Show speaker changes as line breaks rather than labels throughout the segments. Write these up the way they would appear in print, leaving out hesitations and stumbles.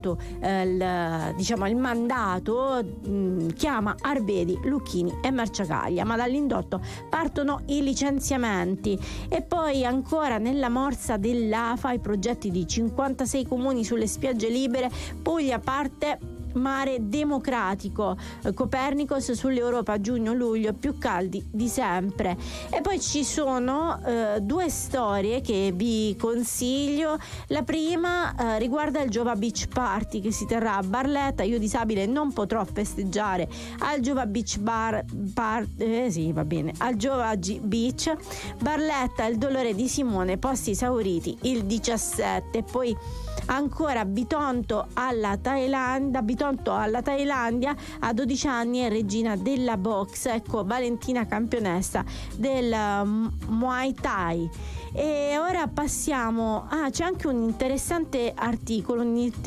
il mandato chiama Arvedi, Lucchini e Marciagaglia, ma dall'indotto partono i licenziamenti. E poi ancora nella morsa dell'AFA i progetti di 56 comuni sulle spiagge libere. Puglia parte mare democratico, Copernicus sull'Europa giugno-luglio più caldi di sempre. E poi ci sono due storie che vi consiglio. La prima riguarda il Giova Beach Party che si terrà a Barletta. Io disabile non potrò festeggiare al Giova Beach al Giova Beach. Barletta, il dolore di Simone, posti esauriti il 17. Poi ancora Bitonto alla Thailandia, a 12 anni è regina della box. Ecco, Valentina campionessa del Muay Thai. E ora passiamo c'è anche un interessante articolo,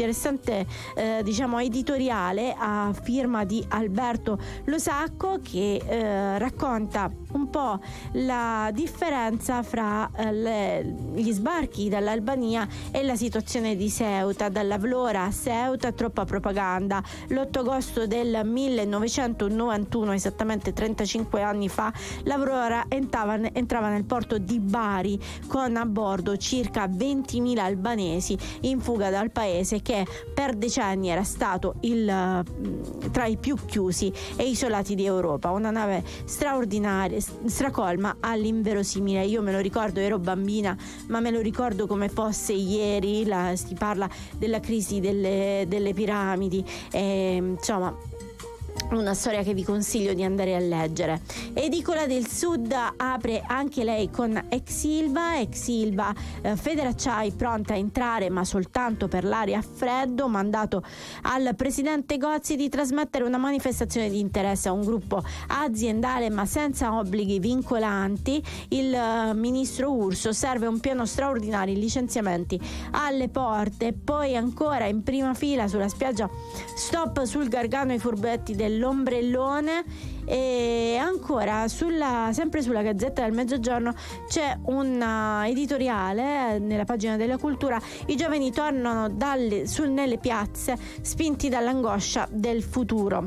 editoriale a firma di Alberto Losacco che racconta un po' la differenza fra gli sbarchi dall'Albania e la situazione di Ceuta. Dalla Vlora a Ceuta, troppa propaganda. L'8 agosto del 1991, esattamente 35 anni fa, la Vlora entrava nel porto di Bari con a bordo circa 20.000 albanesi in fuga dal paese che per decenni era stato tra i più chiusi e isolati di Europa. Una nave straordinaria, stracolma all'inverosimile. Io me lo ricordo, ero bambina, ma me lo ricordo come fosse ieri. Si parla della crisi delle piramidi, insomma una storia che vi consiglio di andare a leggere. Edicola del Sud apre anche lei con Exilva, Federacciai pronta a entrare ma soltanto per l'area a freddo. Mandato al presidente Gozzi di trasmettere una manifestazione di interesse a un gruppo aziendale ma senza obblighi vincolanti. Il ministro Urso: serve un piano straordinario, licenziamenti alle porte. Poi ancora in prima fila sulla spiaggia, stop sul Gargano i furbetti dell'ombrellone. E ancora sempre sulla Gazzetta del Mezzogiorno c'è un editoriale nella pagina della cultura: i giovani tornano nelle piazze spinti dall'angoscia del futuro.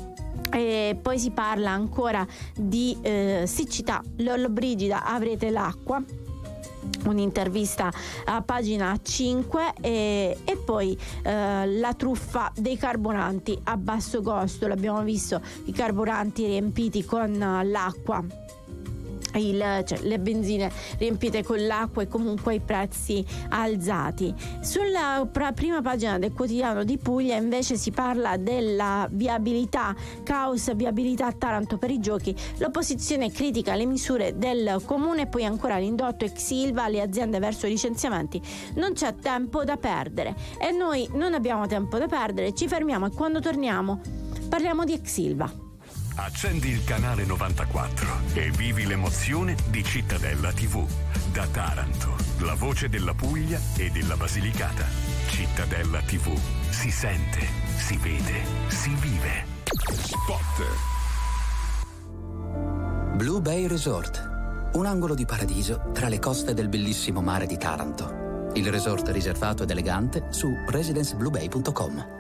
E poi si parla ancora di siccità. Lollobrigida, avrete l'acqua. Un'intervista a pagina 5 e poi la truffa dei carburanti a basso costo. L'abbiamo visto, i carburanti riempiti con l'acqua, le benzine riempite con l'acqua e comunque i prezzi alzati. Sulla prima pagina del quotidiano di Puglia invece si parla della viabilità, caos viabilità a Taranto per i giochi. L'opposizione critica le misure del comune. Poi ancora l'indotto, Exilva, le aziende verso i licenziamenti. Non c'è tempo da perdere e noi non abbiamo tempo da perdere. Ci fermiamo e quando torniamo parliamo di Exilva.
Accendi il canale 94 e vivi l'emozione di Cittadella TV. Da Taranto, la voce della Puglia e della Basilicata. Cittadella TV. Si sente, si vede, si vive. Spot.
Blue Bay Resort. Un angolo di paradiso tra le coste del bellissimo mare di Taranto. Il resort riservato ed elegante su residencebluebay.com.